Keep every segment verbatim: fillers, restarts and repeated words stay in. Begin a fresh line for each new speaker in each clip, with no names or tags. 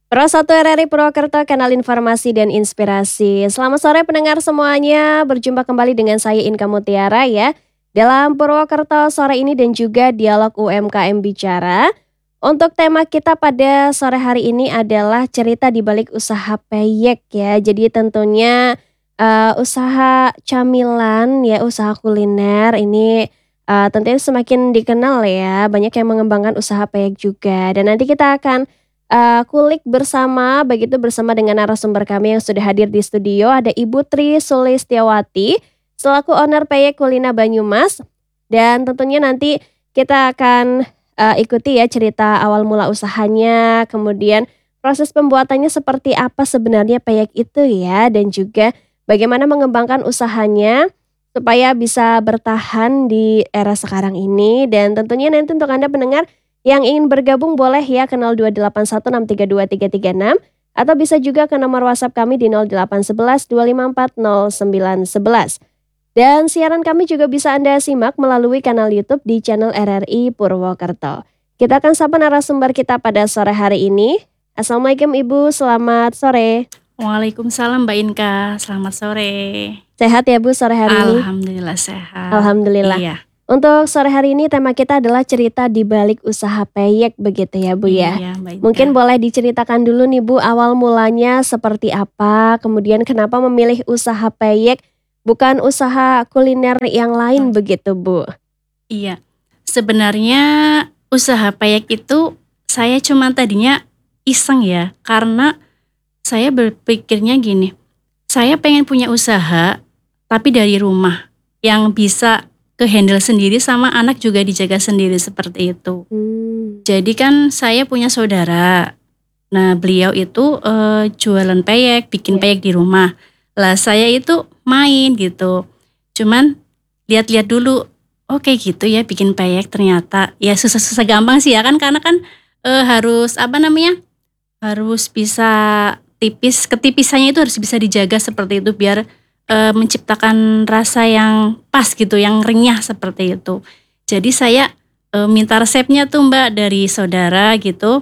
Pro satu R R I Purwokerto, kanal informasi dan inspirasi. Selamat sore pendengar semuanya, berjumpa kembali dengan saya Inka Mutiara ya. Dalam Purwokerto sore ini dan juga dialog U M K M Bicara. Untuk tema kita pada sore hari ini adalah cerita di balik usaha peyek ya. Jadi tentunya uh, usaha camilan ya, usaha kuliner ini uh, tentunya semakin dikenal ya. Banyak yang mengembangkan usaha peyek juga. Dan nanti kita akan uh, kulik bersama, begitu bersama dengan narasumber kami yang sudah hadir di studio. Ada Ibu Tri Sulistiawati selaku owner Peyek Kulina Banyumas. Dan tentunya nanti kita akan uh, ikuti ya cerita awal mula usahanya, kemudian proses pembuatannya seperti apa sebenarnya peyek itu ya, dan juga bagaimana mengembangkan usahanya supaya bisa bertahan di era sekarang ini. Dan tentunya nanti untuk Anda pendengar yang ingin bergabung boleh ya ke nol dua delapan satu enam tiga dua tiga tiga enam atau bisa juga ke nomor WhatsApp kami di nol delapan satu satu dua lima empat nol sembilan satu satu. Dan siaran kami juga bisa Anda simak melalui kanal YouTube di channel R R I Purwokerto. Kita akan sapa narasumber kita pada sore hari ini. Assalamualaikum Ibu, selamat sore.
Waalaikumsalam Mbak Inka, selamat sore.
Sehat ya Bu sore hari ini?
Alhamdulillah sehat.
Alhamdulillah.
Iya.
Untuk sore hari ini tema kita adalah cerita di balik usaha peyek begitu ya Bu ya.
Iya, Mbak Inka.
Mungkin boleh diceritakan dulu nih Bu, awal mulanya seperti apa, kemudian kenapa memilih usaha peyek bukan usaha kuliner yang lain begitu Bu?
Iya, sebenarnya usaha peyek itu saya cuma tadinya iseng ya, karena saya berpikirnya gini, saya pengen punya usaha tapi dari rumah yang bisa ke handle sendiri sama anak juga dijaga sendiri seperti itu.
Hmm.
Jadi kan saya punya saudara, nah beliau itu eh, jualan peyek, bikin
Iya.
peyek di rumah. Lah saya itu main gitu, cuman lihat-lihat dulu, oke gitu ya bikin peyek ternyata ya susah-susah gampang sih ya kan, karena kan eh, harus apa namanya, harus bisa tipis, ketipisannya itu harus bisa dijaga seperti itu biar eh, menciptakan rasa yang pas gitu, yang renyah seperti itu. Jadi saya eh, minta resepnya tuh Mbak dari saudara gitu,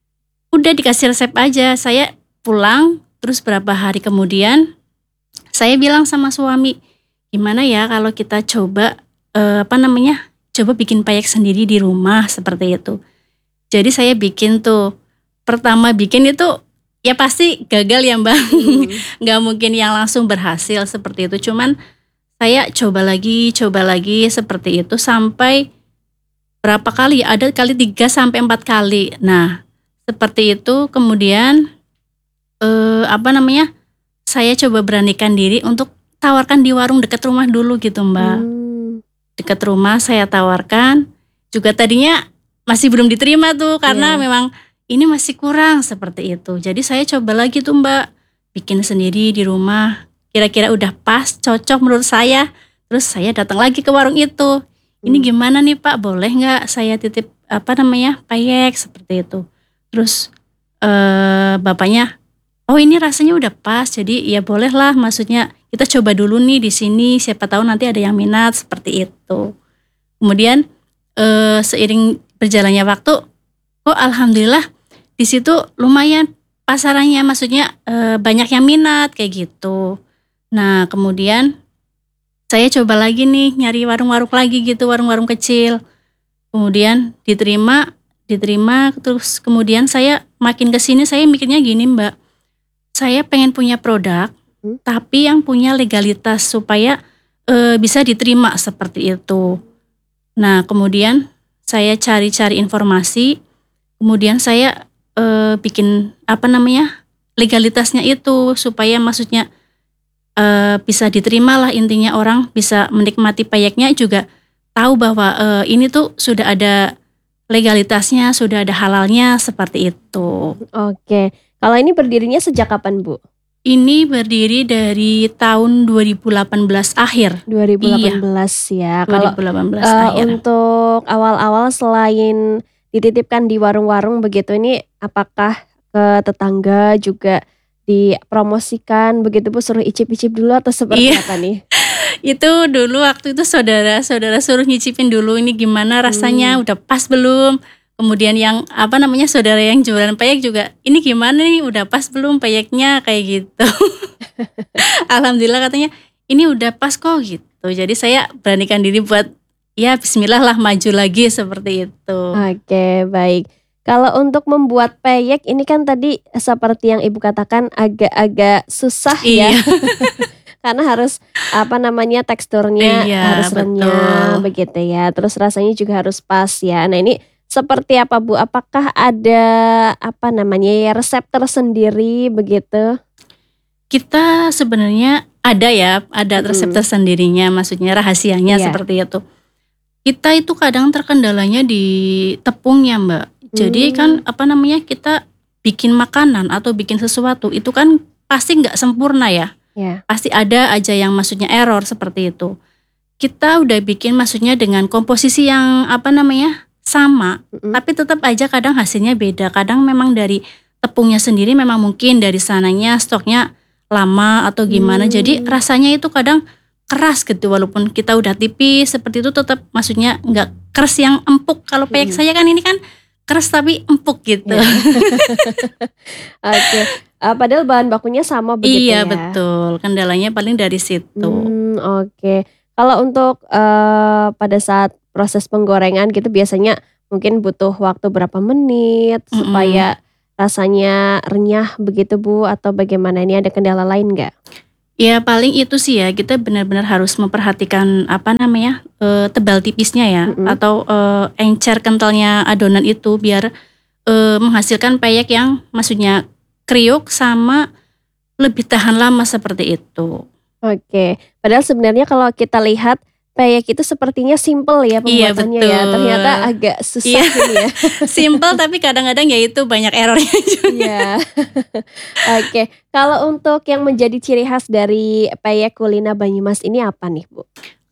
udah dikasih resep aja, saya pulang terus berapa hari kemudian saya bilang sama suami, gimana ya kalau kita coba eh, apa namanya, coba bikin peyek sendiri di rumah seperti itu. Jadi saya bikin tuh, pertama bikin itu ya pasti gagal ya Mbak,
Hmm.
nggak mungkin yang langsung berhasil seperti itu. Cuman saya coba lagi, coba lagi seperti itu sampai berapa kali, ada kali tiga sampai empat kali. Nah seperti itu kemudian eh, apa namanya, saya coba beranikan diri untuk tawarkan di warung dekat rumah dulu gitu Mbak.
Hmm.
Dekat rumah saya tawarkan, juga tadinya masih belum diterima tuh karena
Iya.
memang ini masih kurang seperti itu. Jadi saya coba lagi tuh Mbak, bikin sendiri di rumah, kira-kira udah pas, cocok menurut saya. Terus saya datang lagi ke warung itu, ini
Hmm.
gimana nih Pak, boleh nggak saya titip apa namanya peyek seperti itu. Terus eh, bapaknya, oh ini rasanya udah pas, jadi ya bolehlah, maksudnya kita coba dulu nih di sini, siapa tahu nanti ada yang minat seperti itu. Kemudian eh, seiring berjalannya waktu, oh alhamdulillah di situ lumayan pasarannya, maksudnya eh, banyak yang minat kayak gitu. Nah kemudian saya coba lagi nih nyari warung-warung lagi gitu, warung-warung kecil. Kemudian diterima, diterima terus kemudian saya makin kesini saya mikirnya gini Mbak, saya pengen punya produk,
Hmm.
tapi yang punya legalitas supaya e, bisa diterima seperti itu. Nah kemudian saya cari-cari informasi, kemudian saya e, bikin apa namanya legalitasnya itu supaya maksudnya e, bisa diterima lah, intinya orang bisa menikmati peyeknya juga tahu bahwa e, ini tuh sudah ada legalitasnya, sudah ada halalnya seperti itu.
Oke, kalau ini berdirinya sejak kapan Bu?
Ini berdiri dari tahun dua ribu delapan belas akhir.
dua ribu delapan belas ya. Kalau
dua ribu delapan belas
uh,
akhir.
untuk awal-awal selain dititipkan di warung-warung begitu, ini apakah ke tetangga juga dipromosikan begitu Bu, suruh icip-icip dulu atau seperti
Iya.
apa nih?
Itu dulu waktu itu saudara-saudara suruh nyicipin dulu ini gimana rasanya,
Hmm.
udah pas belum? Kemudian yang apa namanya saudara yang jualan peyek juga, ini gimana nih udah pas belum peyeknya kayak gitu. Alhamdulillah katanya ini udah pas kok gitu. Jadi saya beranikan diri buat ya bismillah lah maju lagi seperti itu.
Oke, baik. Kalau untuk membuat peyek ini kan tadi seperti yang Ibu katakan agak-agak susah ya.
Iya.
Karena harus apa namanya teksturnya
Iya,
harus renyah
betul.
begitu ya. Terus rasanya juga harus pas ya. Nah, ini seperti apa Bu? Apakah ada apa namanya ya resep tersendiri begitu?
Kita sebenarnya ada ya, ada resep
Mhm.
tersendirinya, maksudnya rahasianya
Iya.
seperti itu. Kita itu kadang terkendalanya di tepungnya Mbak. Jadi kan
Mmm.
apa namanya kita bikin makanan atau bikin sesuatu itu kan pasti nggak sempurna ya.
Ya.
Pasti ada aja yang maksudnya error seperti itu. Kita udah bikin maksudnya dengan komposisi yang apa namanya sama,
Mhm.
tapi tetap aja kadang hasilnya beda. Kadang memang dari tepungnya sendiri memang mungkin dari sananya stoknya lama atau gimana. Jadi
Mmm.
rasanya itu kadang keras gitu walaupun kita udah tipis seperti itu tetap maksudnya nggak keras yang empuk. Kalau peyek
Mhm.
saya kan ini kan keras tapi empuk gitu.
Ya. Oke, eee, padahal bahan bakunya sama begitu
Iya
ya?
betul, kendalanya paling dari situ.
Mmm, oke. Kalau untuk, eee, pada saat proses penggorengan gitu biasanya mungkin butuh waktu berapa menit
Mhm.
supaya rasanya renyah begitu Bu, atau bagaimana? Ini ada kendala lain nggak?
Ya paling itu sih ya, kita benar-benar harus memperhatikan apa namanya, eee, tebal tipisnya ya
Mhm.
atau, eee, encer kentalnya adonan itu biar, eee, menghasilkan peyek yang maksudnya kriuk sama lebih tahan lama seperti itu.
Oke, padahal sebenarnya kalau kita lihat peyek itu sepertinya simpel ya
Iya
pembuatannya ya, ternyata
betul.
agak susah
Iya,
ini ya.
simpel tapi kadang-kadang ya itu banyak error-nya juga.
Iya. Oke, kalau untuk yang menjadi ciri khas dari peyek Kulina Banyumas ini apa nih Bu?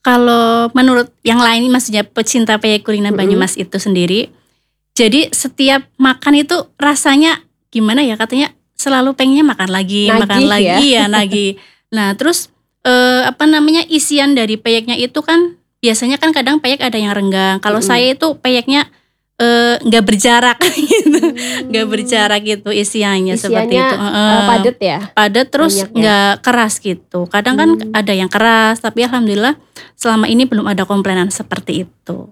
Kalau menurut yang lain maksudnya pecinta peyek Kulina
Mhm.
Banyumas itu sendiri, jadi setiap makan itu rasanya gimana ya, katanya selalu pengennya makan lagi makan
Nagih ya.
lagi, iya nagih. Nah terus, eee, apa namanya, isian dari peyeknya itu kan biasanya kan kadang peyek ada yang renggang, kalau
Mhm.
saya itu peyeknya, eee, nggak berjarak gitu, nggak
Mmm.
berjarak gitu isiannya seperti itu
Isiannya, eee,
heeh,
padat ya?
padat terus
Banyaknya?
nggak keras gitu. Kadang kan
Mmm.
ada yang keras, tapi alhamdulillah selama ini belum ada komplainan seperti itu.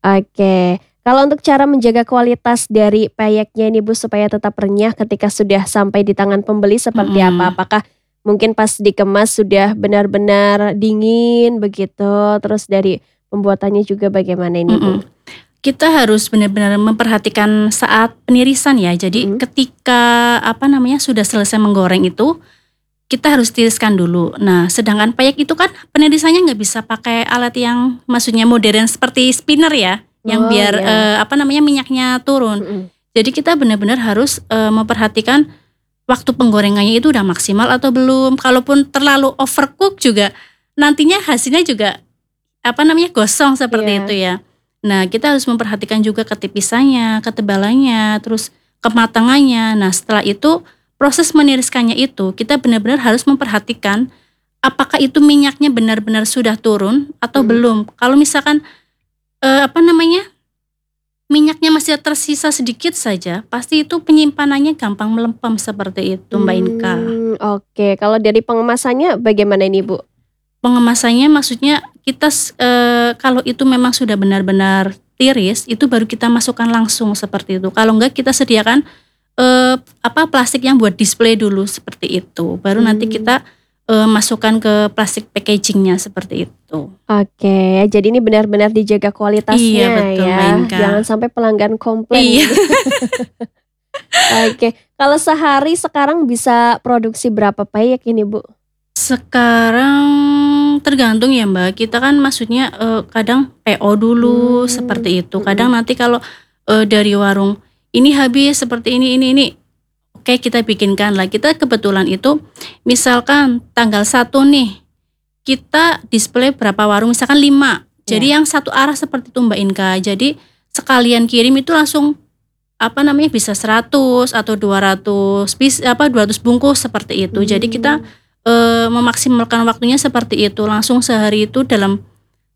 Oke, kalau untuk cara menjaga kualitas dari peyeknya ini Bu, supaya tetap renyah ketika sudah sampai di tangan pembeli seperti apa?
Mhm.
Apakah mungkin pas dikemas sudah benar-benar dingin begitu, terus dari pembuatannya juga bagaimana ini Bu?
Mhm. Kita harus benar-benar memperhatikan saat penirisan ya, jadi
Mhm.
ketika apa namanya, sudah selesai menggoreng itu, kita harus tiriskan dulu. Nah sedangkan peyek itu kan penirisannya nggak bisa pakai alat yang maksudnya modern seperti spinner ya, yang
Oh
biar,
iya.
eee, apa namanya, minyaknya turun.
Mhm.
Jadi kita benar-benar harus, eee, memperhatikan waktu penggorengannya itu udah maksimal atau belum, kalaupun terlalu overcook juga nantinya hasilnya juga apa namanya, gosong seperti itu
Iya.
ya. Nah kita harus memperhatikan juga ketipisannya, ketebalannya, terus kematangannya. Nah setelah itu proses meniriskannya itu kita benar-benar harus memperhatikan apakah itu minyaknya benar-benar sudah turun atau
Mhm.
belum. Kalau misalkan, eee, apa namanya, minyaknya masih tersisa sedikit saja, pasti itu penyimpanannya gampang melempem seperti itu Mbak Inka.
Mmm, oke. Kalau dari pengemasannya bagaimana ini Bu?
Pengemasannya maksudnya kita s eee, kalau itu memang sudah benar-benar tiris, itu baru kita masukkan langsung seperti itu. Kalau enggak kita sediakan, eee, apa, plastik yang buat display dulu seperti itu. Baru nanti
Mmm.
kita, eee, masukkan ke plastik packaging-nya seperti itu.
Oke, jadi ini benar-benar dijaga
Iya
kualitasnya
betul Mbak
ya,
Inka.
jangan sampai pelanggan komplain
Iya.
ini. Oke, kalau sehari sekarang bisa produksi berapa peyek ini Bu?
Sekarang tergantung ya Mbak, kita kan maksudnya, eee, kadang P O dulu
Mmm,
seperti itu,
mhm.
kadang nanti kalau, eee, dari warung, ini habis seperti ini ini ini, oke kita bikinkan lah. Kita kebetulan itu misalkan tanggal satu nih, kita display berapa warung, misalkan lima,
Iya.
jadi yang satu arah seperti itu Mbak Inka. Jadi sekalian kirim itu langsung apa namanya, bisa seratus atau dua ratus pis apa, dua ratus bungkus seperti itu. Jadi kita,
Mmm.
eee, memaksimalkan waktunya seperti itu, langsung sehari itu dalam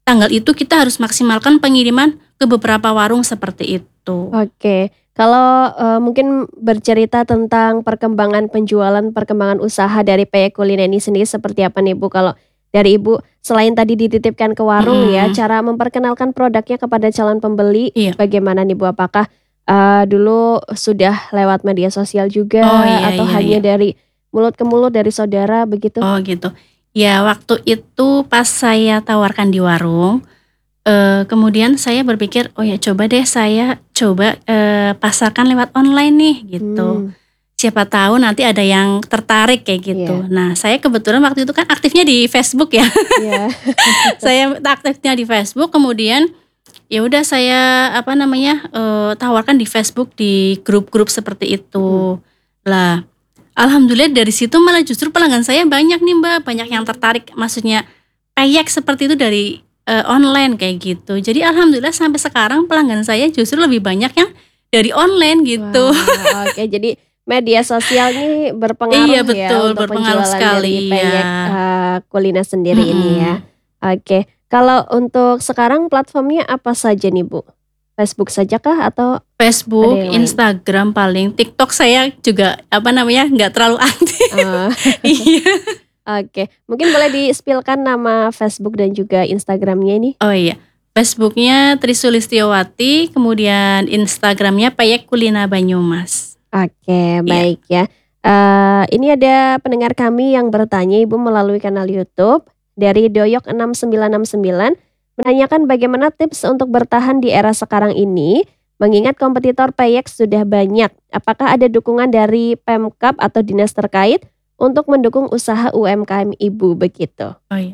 tanggal itu kita harus maksimalkan pengiriman ke beberapa warung seperti itu.
Oke, kalau uh, mungkin bercerita tentang perkembangan penjualan, perkembangan usaha dari Peyek Kulina ini sendiri seperti apa nih Bu? Kalau dari Ibu, selain tadi dititipkan ke warung ya,
Mm-mm.
cara memperkenalkan produknya kepada calon pembeli
Iya.
bagaimana nih Bu? Apakah uh, dulu sudah lewat media sosial juga
Oh iya
atau
iya
hanya
iya.
dari mulut ke mulut dari saudara begitu?
Oh gitu. Ya waktu itu pas saya tawarkan di warung, eh, kemudian saya berpikir, oh ya coba deh saya coba eh, pasarkan lewat online nih gitu.
Hmm,
Siapa tahu nanti ada yang tertarik kayak gitu.
iya,
Nah saya kebetulan waktu itu kan aktifnya di Facebook ya.
iya.
Saya aktifnya di Facebook, kemudian ya udah saya apa namanya eh, tawarkan di Facebook di grup-grup seperti
Mm.
itu. Lah, alhamdulillah dari situ malah justru pelanggan saya banyak nih Mbak, banyak yang tertarik. Maksudnya peyek seperti itu dari eh, online kayak gitu. Jadi alhamdulillah sampai sekarang pelanggan saya justru lebih banyak yang dari online gitu.
Wah, oke. Jadi media sosial ini
Iya
berpengaruh ya
betul,
untuk
berpengaruh
penjualan dari
sekali
Peyek
ya.
eh, Kulina sendiri ini ya.
Mm-mm.
Oke. Kalau untuk sekarang platformnya apa saja nih Bu? Facebook saja kah atau ada
Facebook,
yang lain?
Instagram paling, TikTok saya juga apa namanya nggak terlalu aktif.
Eh,
Iya.
Oke. Mungkin boleh di-spillkan nama Facebook dan juga Instagramnya ini?
Oh iya, Facebooknya Trisulistiowati, kemudian Instagramnya Peyek Kulina Banyumas.
Oke,
Iya.
baik ya. Eh, ini ada pendengar kami yang bertanya Ibu melalui kanal YouTube dari Doyok enam sembilan enam sembilan menanyakan bagaimana tips untuk bertahan di era sekarang ini mengingat kompetitor Peyek sudah banyak. Apakah ada dukungan dari Pemkab atau dinas terkait untuk mendukung usaha U M K M Ibu begitu?
Oh iya.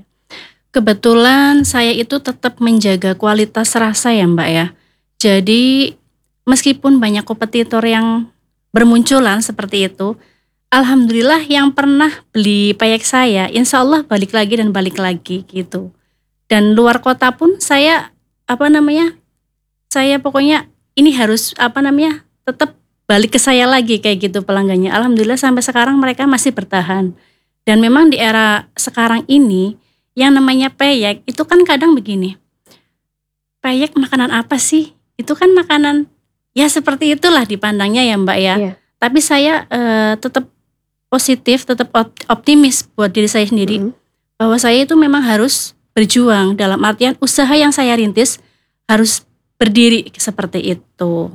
Kebetulan saya itu tetap menjaga kualitas rasa ya Mbak ya. Jadi meskipun banyak kompetitor yang bermunculan seperti itu, alhamdulillah yang pernah beli peyek saya, insya Allah balik lagi dan balik lagi gitu. Dan luar kota pun saya apa namanya, saya pokoknya ini harus apa namanya tetap balik ke saya lagi kayak gitu pelanggannya. Alhamdulillah sampai sekarang mereka masih bertahan. Dan memang di era sekarang ini yang namanya peyek itu kan kadang begini. Peyek makanan apa sih? Itu kan makanan ya seperti itulah dipandangnya ya Mbak ya.
Iya.
Tapi saya eh, tetap positif, tetap op- optimis buat diri saya sendiri
Mm.
bahwa saya itu memang harus berjuang dalam artian usaha yang saya rintis harus berdiri seperti itu.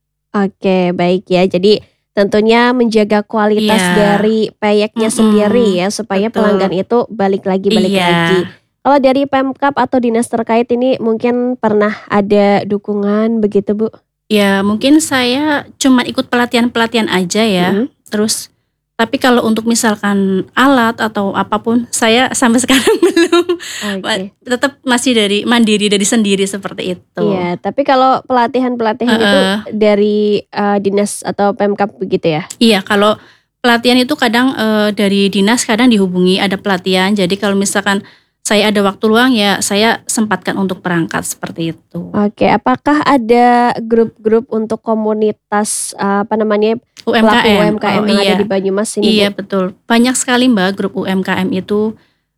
Oke, baik ya. Jadi tentunya menjaga kualitas
Iya.
dari peyeknya
Mm-mm.
sendiri ya supaya
Betul.
pelanggan itu balik lagi balik
Iya.
lagi. Kalau dari Pemkab atau dinas terkait ini mungkin pernah ada dukungan begitu Bu?
Ya mungkin saya cuma ikut pelatihan-pelatihan aja ya.
Mm.
Terus tapi kalau untuk misalkan alat atau apapun saya sampai sekarang belum.
Oke.
Tetap masih dari mandiri dari sendiri seperti itu.
Iya, tapi kalau pelatihan-pelatihan itu
Uh-uh.
dari eh, dinas atau Pemkab begitu ya?
Iya, kalau pelatihan itu kadang eh, dari dinas kadang dihubungi ada pelatihan. Jadi kalau misalkan saya ada waktu luang ya saya sempatkan untuk berangkat seperti itu.
Oke, apakah ada grup-grup untuk komunitas eh, apa namanya pelaku
U M K M.
U M K M
Oh,
yang ada
iya.
di Banyumas ini
Iya
Bu?
betul. Banyak sekali Mbak grup U M K M itu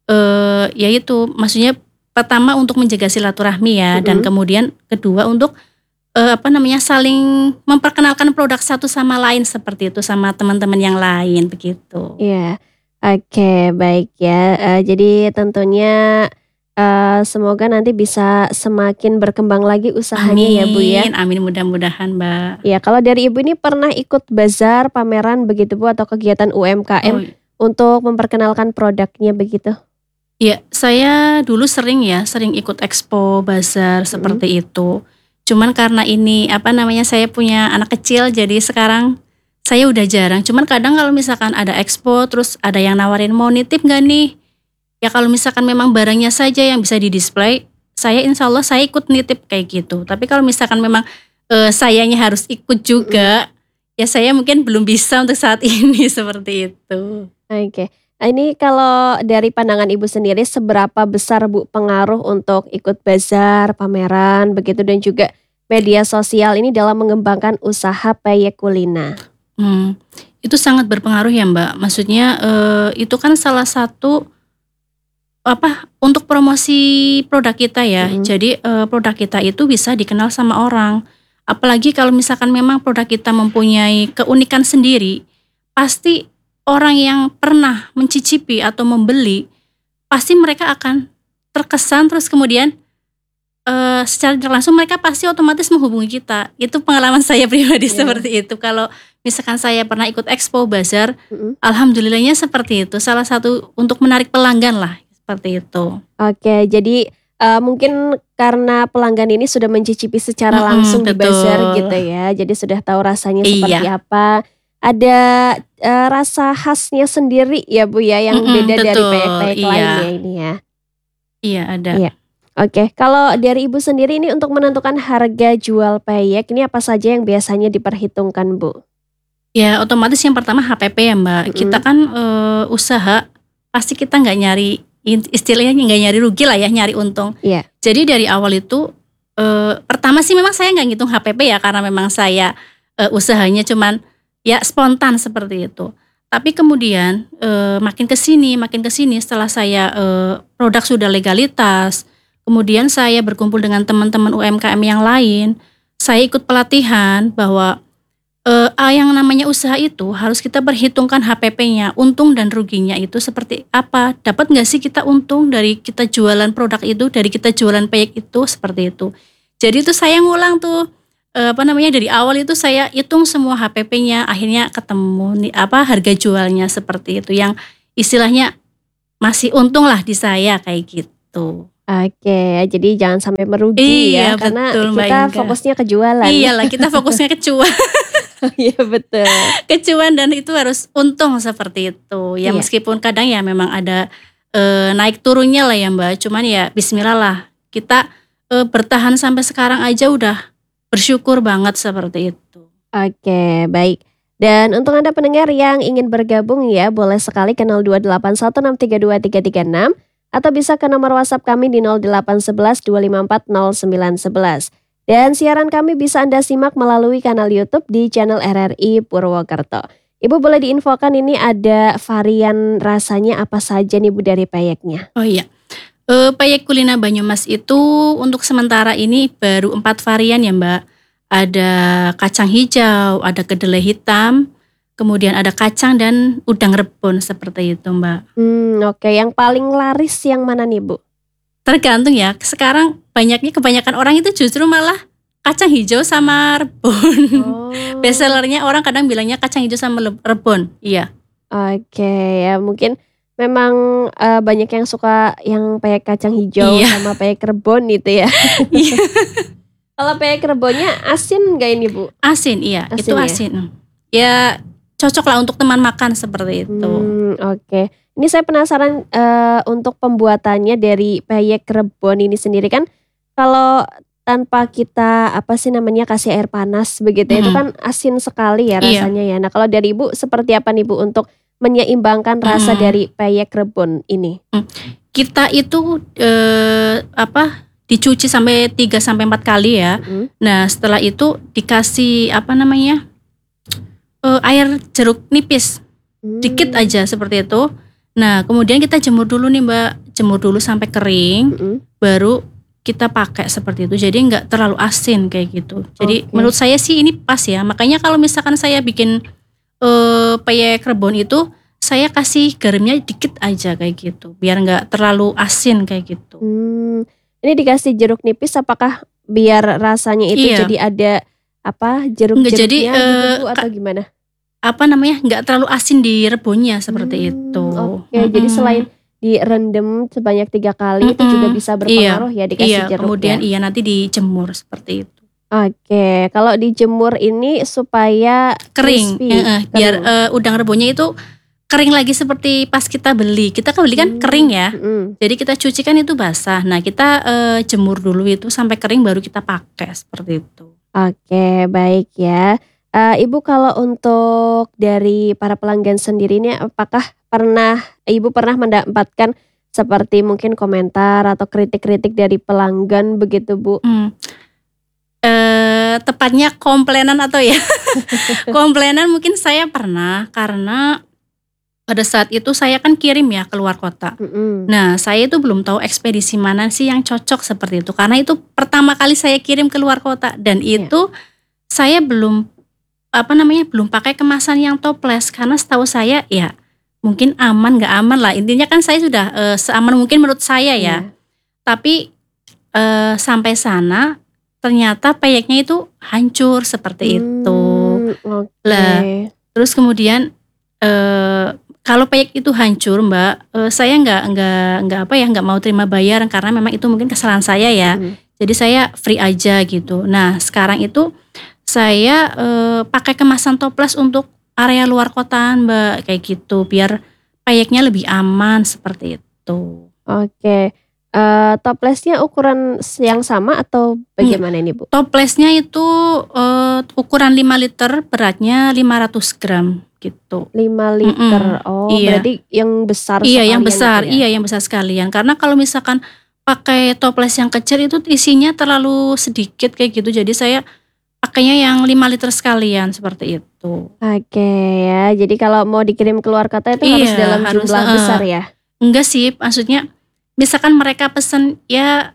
eh yaitu maksudnya pertama untuk menjaga silaturahmi ya dan
Mm-mm.
kemudian kedua untuk eh, apa namanya saling memperkenalkan produk satu sama lain seperti itu sama teman-teman yang lain begitu.
Iya, oke baik ya. Eh, jadi tentunya eh, semoga nanti bisa semakin berkembang lagi usahanya ya Bu ya.
Amin, amin mudah-mudahan Mbak.
Ya kalau dari Ibu ini pernah ikut bazar, pameran begitu Bu atau kegiatan U M K M
Oh,
untuk memperkenalkan produknya begitu?
iya, saya dulu sering ya, sering ikut expo, bazar seperti itu. Cuman karena ini apa namanya saya punya anak kecil jadi sekarang saya udah jarang. Cuman kadang kalau misalkan ada expo terus ada yang nawarin mau nitip gak nih? Ya kalau misalkan memang barangnya saja yang bisa di-display, saya insya Allah saya ikut nitip kayak gitu. Tapi kalau misalkan memang eh, sayanya harus ikut juga, ya saya mungkin belum bisa untuk saat ini seperti itu.
Oke. Nah ini kalau dari pandangan Ibu sendiri seberapa besar Bu pengaruh untuk ikut bazar, pameran begitu dan juga media sosial ini dalam mengembangkan usaha Peyek Kulina?
Hmm, itu sangat berpengaruh ya Mbak. Maksudnya eh, itu kan salah satu apa untuk promosi produk kita ya.
Mm-mm.
Jadi eh, produk kita itu bisa dikenal sama orang. Apalagi kalau misalkan memang produk kita mempunyai keunikan sendiri, pasti orang yang pernah mencicipi atau membeli, pasti mereka akan terkesan terus kemudian eh, secara tidak langsung mereka pasti otomatis menghubungi kita. Itu pengalaman saya pribadi
Iya.
seperti itu. Kalau misalkan saya pernah ikut Expo Bazar,
Mm-mm.
alhamdulillahnya seperti itu. Salah satu untuk menarik pelanggan lah seperti itu.
Oke, jadi eh, mungkin karena pelanggan ini sudah mencicipi secara
Mm-mm,
langsung di bazar
betul.
gitu ya. Jadi sudah tahu rasanya seperti
Iya.
apa. Ada eh, rasa khasnya sendiri ya Bu ya, yang
Mm-mm,
beda dari
betul.
peyek-peyek
Iya.
lainnya ini ya.
Iya ada.
Iya. Oke, kalau dari Ibu sendiri ini untuk menentukan harga jual peyek ini apa saja yang biasanya diperhitungkan Bu?
Ya otomatis yang pertama H P P ya Mbak.
Mm-mm.
Kita kan eh, usaha, pasti kita nggak nyari, istilahnya nggak nyari rugi lah ya, nyari untung.
Iya.
Jadi dari awal itu eh, pertama sih memang saya nggak ngitung H P P ya, karena memang saya eh, usahanya cuman ya spontan seperti itu. Tapi kemudian eh, makin kesini, makin kesini setelah saya eh, produk sudah legalitas, kemudian saya berkumpul dengan teman-teman U M K M yang lain, saya ikut pelatihan bahwa eh, ah, yang namanya usaha itu harus kita perhitungkan H P P-nya, untung dan ruginya itu seperti apa. Dapat nggak sih kita untung dari kita jualan produk itu, dari kita jualan peyek itu, seperti itu. Jadi itu saya ngulang tuh eh, apa namanya dari awal itu saya hitung semua H P P-nya, akhirnya ketemu nih apa harga jualnya seperti itu, yang istilahnya masih untung lah di saya kayak gitu.
Oke, jadi jangan sampai merugi ya,
Iya
karena
betul Mbak
kita
Inga.
fokusnya ke jualan.
Iyalah kita fokusnya ke cuan.
Iya betul.
Kecuan dan itu harus untung seperti itu ya.
Iya.
Meskipun kadang ya memang ada eh, naik turunnya lah ya Mbak, cuman ya bismillah lah kita eh, bertahan sampai sekarang aja udah bersyukur banget seperti itu.
Oke, baik. Dan untuk Anda pendengar yang ingin bergabung ya, boleh sekali ke nol dua delapan satu enam tiga dua tiga tiga enam atau bisa ke nomor WhatsApp kami di nol delapan satu satu dua lima empat nol sembilan satu satu. Dan siaran kami bisa Anda simak melalui kanal YouTube di channel R R I Purwokerto. Ibu boleh diinfokan ini ada varian rasanya apa saja nih Bu dari peyeknya?
Oh iya, eh, peyek Kulina Banyumas itu untuk sementara ini baru empat varian ya Mbak. Ada kacang hijau, ada kedelai hitam, kemudian ada kacang dan udang rebon seperti itu Mbak.
Hmm, oke. Yang paling laris yang mana nih Bu?
Tergantung ya, sekarang banyaknya kebanyakan orang itu justru malah kacang hijau sama rebon.
Oh.
Best sellernya orang kadang bilangnya kacang hijau sama le- rebon. Iya.
Oke, ya mungkin memang eh, banyak yang suka yang peyek kacang hijau
Iya.
sama peyek rebon gitu ya.
Iya.
Kalau peyek rebonnya asin nggak ini Bu?
Asin, iya,
Asin
itu
ya?
asin. Ya cocok lah untuk teman makan seperti itu.
Hmm, oke. Ini saya penasaran eh, untuk pembuatannya dari peyek rebon ini sendiri kan kalau tanpa kita apa sih namanya kasih air panas begitu ya, itu
Mm-mm.
kan asin sekali ya
Iya.
rasanya ya. Nah kalau dari Ibu seperti apa nih Bu untuk menyeimbangkan rasa
Mm.
dari peyek rebon ini?
Kita itu eh, apa dicuci sampai tiga sampai empat kali ya.
Mm.
Nah, setelah itu dikasih apa namanya? eh, air jeruk nipis. Dikit
Hmm.
aja seperti itu. Nah, kemudian kita jemur dulu nih Mbak, jemur dulu sampai kering,
Mm-mm.
baru kita pakai seperti itu. Jadi nggak terlalu asin kayak gitu. Jadi
Oke.
menurut saya sih ini pas ya. Makanya kalau misalkan saya bikin eh, peyek rebon itu, saya kasih garamnya dikit aja kayak gitu, biar nggak terlalu asin kayak gitu.
Hmm, ini dikasih jeruk nipis apakah biar rasanya itu
Iya.
jadi ada apa
Nggak,
jeruk-jeruknya
jadi,
gitu
eh,
Bu atau gimana?
Apa namanya? Nggak terlalu asin di rebonnya seperti
Hmm,
itu.
Oke, jadi
Mm-mm.
selain direndam sebanyak tiga kali itu
Mm-mm.
juga bisa berpengaruh ya dikasih
Iya,
jeruk
kemudian
ya.
iya nanti dijemur seperti itu.
Oke, kalau dijemur ini supaya
Kering,
crispy,
eh, eh, biar
kering.
eh, udang rebonnya itu kering lagi seperti pas kita beli. Kita kan beli kan
Hmm,
kering ya.
mm-mm.
Jadi kita cuci kan itu basah. Nah kita eh, jemur dulu itu sampai kering baru kita pakai seperti itu.
Oke, baik ya. Eh, Ibu kalau untuk dari para pelanggan sendiri ini apakah pernah Ibu pernah mendapatkan seperti mungkin komentar atau kritik-kritik dari pelanggan begitu Bu?
Hmm. Eh, tepatnya komplainan atau ya komplainan mungkin saya pernah, karena pada saat itu saya kan kirim ya keluar kota.
Mhm.
Nah, saya itu belum tahu ekspedisi mana sih yang cocok seperti itu. Karena itu pertama kali saya kirim keluar kota dan
Iya.
itu saya belum apa namanya belum pakai kemasan yang toples karena setahu saya ya mungkin aman nggak aman lah. Intinya kan saya sudah eh, seaman mungkin menurut saya ya.
Iya.
Tapi eh, sampai sana ternyata peyeknya itu hancur seperti itu.
Hmm,
Lah,
oke.
terus kemudian eh kalau peyek itu hancur Mbak, eh, saya nggak nggak nggak apa ya nggak mau terima bayaran karena memang itu mungkin kesalahan saya ya.
Mhm.
Jadi saya free aja gitu. Nah sekarang itu saya eh, pakai kemasan toples untuk area luar kotaan Mbak kayak gitu biar peyeknya lebih aman seperti itu.
Oke. Eee, toplesnya ukuran s yang sama atau
Enggak,
bagaimana ini, Bu?
toplesnya itu eh, ukuran lima liter beratnya lima ratus gram gitu.
lima liter.
Mhm,
Oh,
iya.
berarti yang besar
Iya yang
sekalian itu
besar,
ya?
iya yang besar sekalian. Karena kalau misalkan pakai toples yang kecil itu isinya terlalu sedikit kayak gitu. Jadi saya pakainya yang lima liter sekalian seperti itu.
Oke ya, jadi kalau mau dikirim keluar kota itu harus
Iya
dalam
harus
jumlah besar
heeh.
ya?
Enggak sih, maksudnya misalkan mereka pesen ya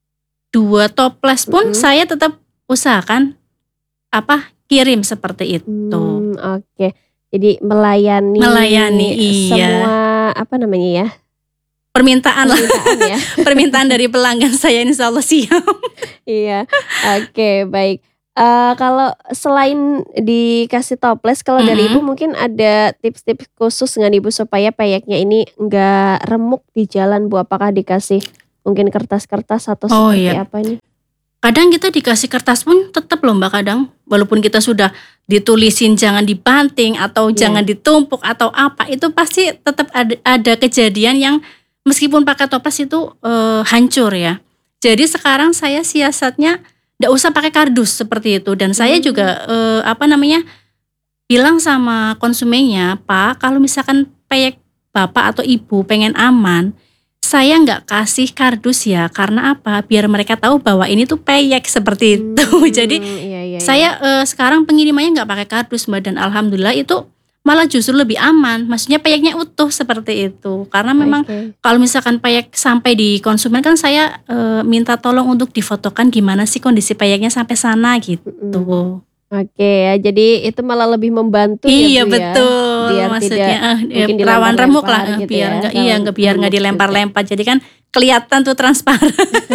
dua toples pun
Mhm.
saya tetap usahakan apa kirim seperti itu.
Mmm, oke. Jadi melayani
Melayani,
semua
iya.
apa namanya ya?
Permintaan lah,
Permintaan ya.
permintaan dari pelanggan saya insya Allah siap.
Iya, oke baik. Eee, kalau selain dikasih toples, kalau dari Ibu
Mhm.
mungkin ada tips-tips khusus nggak nih Bu supaya peyeknya ini nggak remuk di jalan Bu? Apakah dikasih mungkin kertas-kertas atau
Oh
seperti
iya.
apa nih?
Kadang kita dikasih kertas pun tetap loh Mbak kadang, walaupun kita sudah ditulisin jangan dibanting atau jangan
Iya.
ditumpuk atau apa, itu pasti tetap ada ada kejadian yang meskipun pakai toples itu eee, hancur ya. Jadi sekarang saya siasatnya nggak usah pakai kardus seperti itu dan saya
Mmm.
juga eee, apa namanya, bilang sama konsumennya, "Pak, kalau misalkan peyek Bapak atau Ibu pengen aman, saya nggak kasih kardus ya." Karena apa? Biar mereka tahu bahwa ini tuh peyek seperti itu. Jadi
Mmm, iya iya iya.
saya eee, sekarang pengirimannya nggak pakai kardus Mbak dan alhamdulillah itu malah justru lebih aman. Maksudnya peyeknya utuh seperti itu. Karena memang
Oke.
kalau misalkan peyek sampai di konsumen kan saya eee, minta tolong untuk difotokan gimana sih kondisi peyeknya sampai sana
Mhm.
gitu.
Oke ya, jadi itu malah lebih membantu ya
Iya
Bu ya,
betul,
biar tidak
maksudnya eh
mungkin
eh, rawan remuk
dilempar-lempar
lah, eh,
gitu
biar
ya,
enggak iya
rawan
enggak biar enggak
remuk juga.
dilempar-lempar jadi kan kelihatan tuh transparan.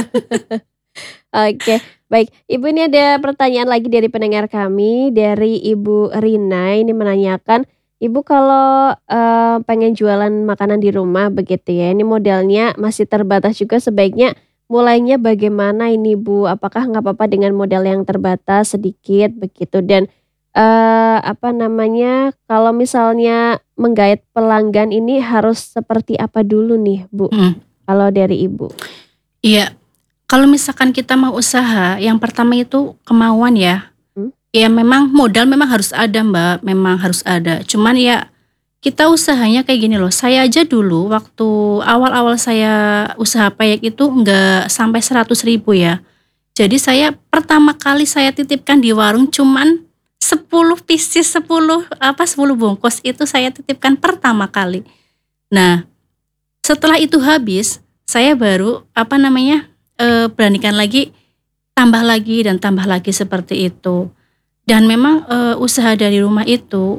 Oke, baik. Ibu ini ada pertanyaan lagi dari pendengar kami, dari Ibu Rina ini menanyakan, Ibu kalau, eee, pengen jualan makanan di rumah begitu ya, ini modalnya masih terbatas juga sebaiknya mulainya bagaimana ini Bu? Apakah nggak apa-apa dengan modal yang terbatas sedikit begitu? Dan, eee, apa namanya, kalau misalnya menggait pelanggan ini harus seperti apa dulu nih Bu,
Mhm.
kalau dari Ibu?
Iya, kalau misalkan kita mau usaha yang pertama itu kemauan ya.
Mmm.
Ya memang modal memang harus ada Mbak, memang harus ada. Cuman ya kita usahanya kayak gini loh, saya aja dulu waktu awal-awal saya usaha peyek itu enggak sampai seratus ribu ya. Jadi saya pertama kali saya titipkan di warung cuman sepuluh pieces, sepuluh apa, sepuluh bungkus itu saya titipkan pertama kali. Nah, setelah itu habis, saya baru apa namanya, eee, beranikan lagi, tambah lagi dan tambah lagi seperti itu. Dan memang, eee, usaha dari rumah itu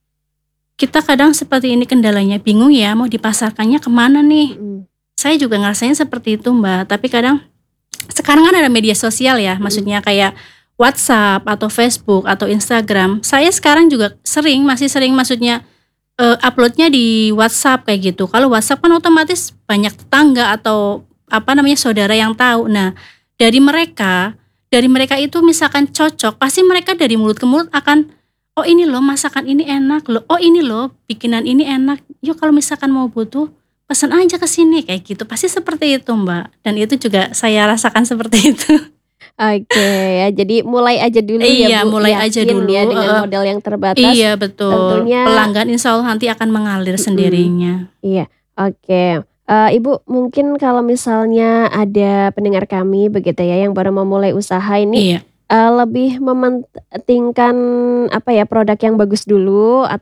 kita kadang seperti ini kendalanya, bingung ya mau dipasarkannya ke mana nih.
Mhm.
Saya juga ngerasain seperti itu Mbak, tapi kadang sekarang kan ada media sosial ya,
Mhm.
maksudnya kayak WhatsApp atau Facebook atau Instagram. Saya sekarang juga sering, masih sering maksudnya, eee, upload-nya di WhatsApp kayak gitu. Kalau WhatsApp kan otomatis banyak tetangga atau apa namanya, saudara yang tahu. Nah, dari mereka dari mereka itu misalkan cocok, pasti mereka dari mulut ke mulut akan, "Oh ini loh masakan ini enak loh, oh ini loh bikinan ini enak, yuk kalau misalkan mau butuh pesen aja ke sini," kayak gitu. Pasti seperti itu Mbak, dan itu juga saya rasakan seperti itu.
Oke ya, jadi mulai aja dulu ya
Iya,
Bu,
mulai aja
yakin ya
dulu,
dengan
heeh.
modal yang terbatas
Iya betul,
tentunya
pelanggan insya Allah nanti akan mengalir
mhm,
sendirinya.
iya, oke. Eee, Ibu mungkin kalau misalnya ada pendengar kami begitu ya yang baru memulai usaha ini,
Iya.
eee, lebih mementingkan apa ya, produk yang bagus dulu atau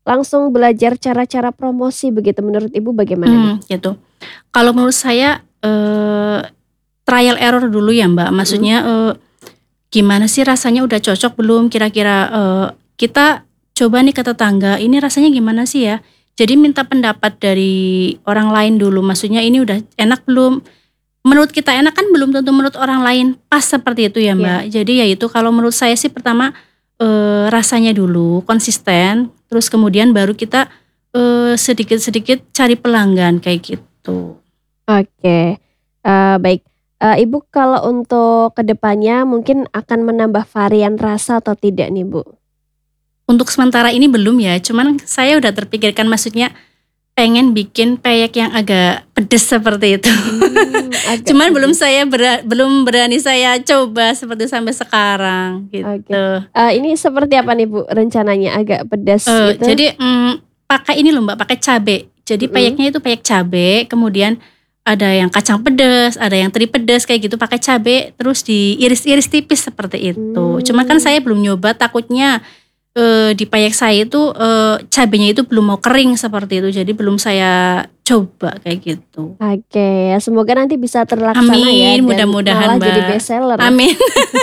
langsung belajar cara-cara promosi begitu, menurut Ibu bagaimana nih?
Hmm, gitu. Kalau menurut saya, eee, trial error dulu ya Mbak,
Mhm.
maksudnya, eee, gimana sih rasanya, udah cocok belum kira-kira, eee, kita coba nih ke tetangga, ini rasanya gimana sih ya? Jadi minta pendapat dari orang lain dulu, maksudnya ini udah enak belum? Menurut kita enak kan belum tentu menurut orang lain pas seperti itu ya
Iya.
Mbak. Jadi ya itu kalau menurut saya sih pertama, eee, rasanya dulu konsisten, terus kemudian baru kita, eee, sedikit-sedikit cari pelanggan kayak gitu.
Oke, eee, baik, eee, Ibu kalau untuk ke depannya mungkin akan menambah varian rasa atau tidak nih, Bu?
Untuk sementara ini belum ya, cuman saya udah terpikirkan maksudnya pengen bikin peyek yang agak pedes seperti itu.
Mmm, agak
Cuman belum
pedes.
saya bera belum berani saya coba seperti sampai sekarang
Oke,
gitu.
eee, ini seperti apa nih Bu rencananya agak pedas
Eee,
gitu?
jadi, mmm, pakai ini loh Mbak, pakai cabe. Jadi
Mhm.
peyeknya itu peyek cabe, kemudian ada yang kacang pedes, ada yang teri pedes kayak gitu pakai cabe, terus diiris-iris tipis seperti itu. Cuma kan
Mmm.
saya belum nyoba takutnya, eee, di peyek saya itu, eee, cabenya itu belum mau kering seperti itu, jadi belum saya coba kayak gitu.
Oke, ya semoga nanti bisa terlaksana ya
Amin,
dan
mudah-mudahan
malah jadi
Mbak.
best seller.
Amin.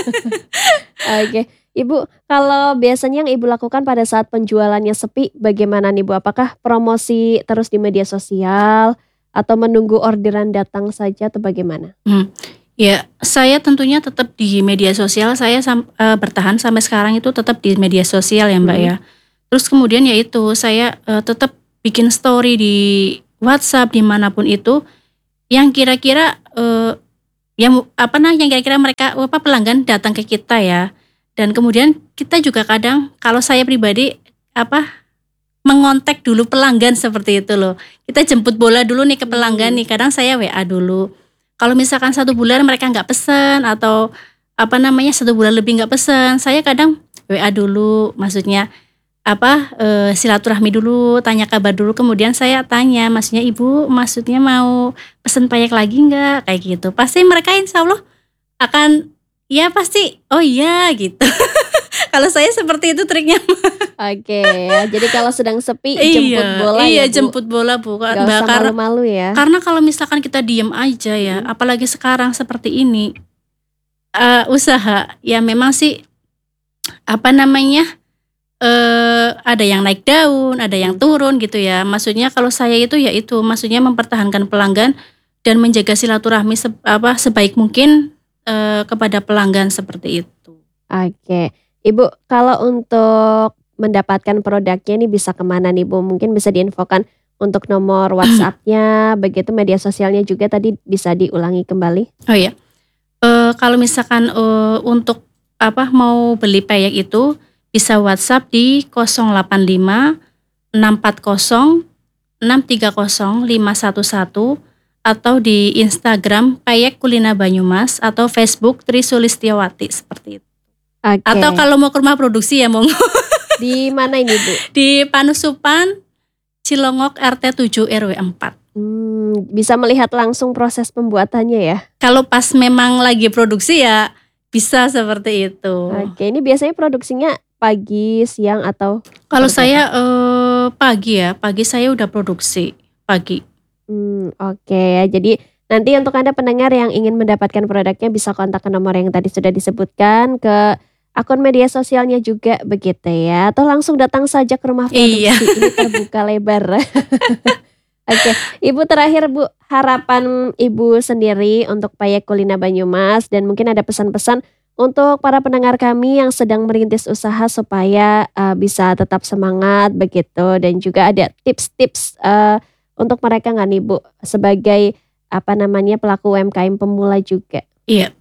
Oke, Ibu kalau biasanya yang Ibu lakukan pada saat penjualannya sepi bagaimana nih Bu? Apakah promosi terus di media sosial atau menunggu orderan datang saja atau bagaimana?
Mmm, ya saya tentunya tetap di media sosial, saya sam eee, bertahan sampai sekarang itu tetap di media sosial ya Mbak
Mhm.
ya. Terus kemudian ya itu saya, eee, tetap bikin story di WhatsApp, di mana pun itu yang kira-kira, eee, yang apa nah, yang kira-kira mereka apa, pelanggan datang ke kita ya. Dan kemudian kita juga kadang kalau saya pribadi apa, mengontak dulu pelanggan seperti itu loh. Kita jemput bola dulu nih ke pelanggan
Mmm.
nih, kadang saya W A dulu. Kalau misalkan satu bulan mereka nggak pesen atau apa namanya, satu bulan lebih nggak pesen, saya kadang W A dulu, maksudnya apa, eee, silaturahmi dulu, tanya kabar dulu, kemudian saya tanya, maksudnya, "Ibu maksudnya mau pesen peyek lagi nggak?" Kayak gitu. Pasti mereka insya Allah akan ya pasti, "Oh iya," gitu. Kalau saya seperti itu triknya Mbak.
Oke, ya jadi kalau sedang sepi jemput
Iya
bola
iya
ya Bu?
jemput bola buka
Nggak
Mbak,
usah
karena
malu-malu ya?
karena kalau misalkan kita diem aja ya,
Mhm.
apalagi sekarang seperti ini, eee, usaha ya memang sih apa namanya, eee, ada yang naik daun, ada yang
Mhm.
turun gitu ya. Maksudnya kalau saya itu ya itu, maksudnya mempertahankan pelanggan dan menjaga silaturahmi seb apa, sebaik mungkin, eee, kepada pelanggan seperti itu.
Oke, Ibu kalau untuk mendapatkan produknya nih bisa ke mana nih Bu? Mungkin bisa diinfokan untuk nomor WhatsApp-nya, begitu media sosialnya juga tadi bisa diulangi kembali?
Oh ya, eee, kalau misalkan, eee, untuk apa, mau beli peyek itu bisa WhatsApp di nol delapan lima enam empat nol enam tiga nol lima satu satu atau di Instagram Peyek Kulina Banyumas atau Facebook Tri Sulistiawati seperti itu. Atau
Oke.
kalau mau ke rumah produksi ya monggo.
Di mana ini Bu?
Di Panusupan, Cilongok R T tujuh R W empat.
Mmm, bisa melihat langsung proses pembuatannya ya?
Kalau pas memang lagi produksi ya bisa seperti itu.
Oke, ini biasanya produksinya pagi, siang, atau
Kalau
seperti apa?
saya, eee, pagi ya, pagi saya udah produksi, pagi.
Mmm, oke ya. Jadi nanti untuk Anda pendengar yang ingin mendapatkan produknya bisa kontak ke nomor yang tadi sudah disebutkan, ke akun media sosialnya juga begitu ya, atau langsung datang saja ke rumah
Iya.
produksi, ini terbuka lebar. Oke, Ibu terakhir Bu, harapan Ibu sendiri untuk Peyek Kulina Banyumas dan mungkin ada pesan-pesan untuk para pendengar kami yang sedang merintis usaha supaya, eee, bisa tetap semangat begitu dan juga ada tips-tips, eee, untuk mereka nggak nih Bu, sebagai apa namanya, pelaku U M K M pemula juga?
Iya.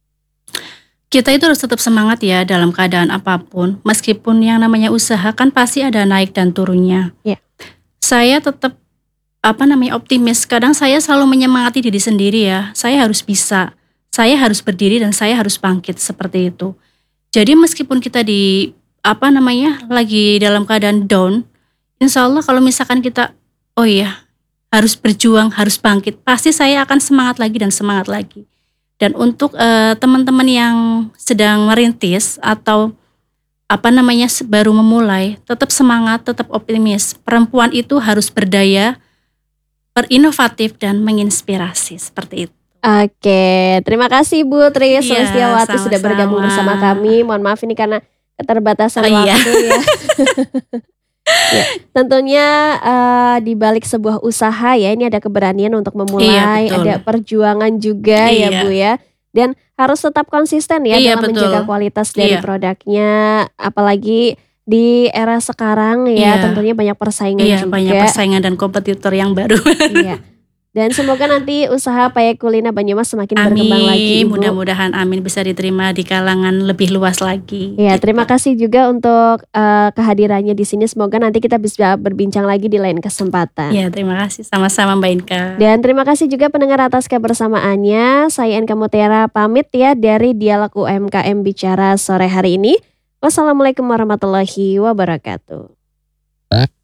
Kita itu harus tetap semangat ya dalam keadaan apapun, meskipun yang namanya usaha kan pasti ada naik dan turunnya.
Iya.
Saya tetap apa namanya, optimis, kadang saya selalu menyemangati diri sendiri ya, saya harus bisa, saya harus berdiri dan saya harus bangkit, seperti itu. Jadi meskipun kita di apa namanya, lagi dalam keadaan down, insya Allah kalau misalkan kita, "Oh iya, harus berjuang, harus bangkit," pasti saya akan semangat lagi dan semangat lagi. Dan untuk, eee, teman-teman yang sedang merintis atau apa namanya se- baru memulai, tetap semangat, tetap optimis. Perempuan itu harus berdaya, berinovatif dan menginspirasi seperti itu.
Oke, terima kasih Bu Tri
Iya,
Sulistiawati sudah bergabung bersama
sama-sama.
kami. Mohon maaf ini karena keterbatasan
Oh iya.
waktu ya. Ya, tentunya eh, di balik sebuah usaha ya ini ada keberanian untuk
Iya
memulai,
betul.
ada perjuangan juga ya
Iya.
Bu ya. Dan harus tetap konsisten ya
Iya
dalam
betul.
menjaga kualitas dari
Iya.
produknya, apalagi di era sekarang ya
Iya.
tentunya banyak persaingan
Iya, banyak
juga.
persaingan dan kompetitor yang baru.
Iya. Dan semoga nanti usaha Payek Kulina Banyumas semakin berkembang lagi
Amin,
Ibu.
mudah-mudahan amin bisa diterima di kalangan lebih luas lagi.
Ya,
gitu.
terima kasih juga untuk eh, kehadirannya di sini. Semoga nanti kita bisa berbincang lagi di lain kesempatan.
Ya, terima kasih sama-sama Mbak Inka.
Dan terima kasih juga pendengar atas kebersamaannya. Saya Inka Mutiara pamit ya dari Dialog U M K M Bicara sore hari ini. Wassalamualaikum warahmatullahi wabarakatuh.